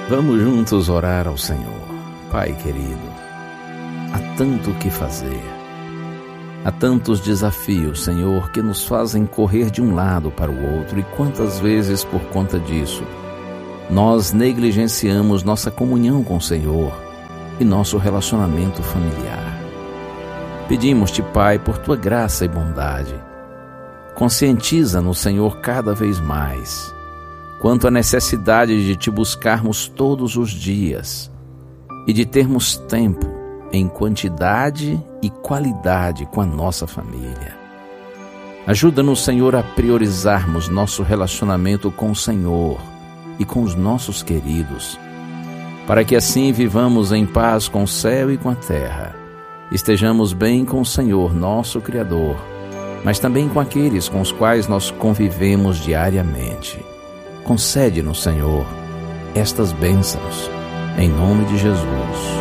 Vamos juntos orar ao Senhor. Pai querido, há tanto o que fazer. Há tantos desafios, Senhor, que nos fazem correr de um lado para o outro, e quantas vezes, por conta disso, nós negligenciamos nossa comunhão com o Senhor e nosso relacionamento familiar. Pedimos-te, Pai, por tua graça e bondade, conscientiza-nos, Senhor, cada vez mais, quanto à necessidade de te buscarmos todos os dias e de termos tempo em quantidade e qualidade com a nossa família. Ajuda-nos, Senhor, a priorizarmos nosso relacionamento com o Senhor e com os nossos queridos, para que assim vivamos em paz com o céu e com a terra, estejamos bem com o Senhor, nosso Criador, mas também com aqueles com os quais nós convivemos diariamente. Concede-nos, Senhor, estas bênçãos, em nome de Jesus.